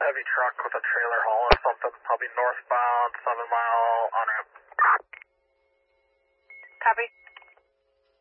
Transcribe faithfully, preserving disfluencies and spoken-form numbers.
heavy truck with a trailer haul or something, probably northbound, seven mile on ramp. Copy.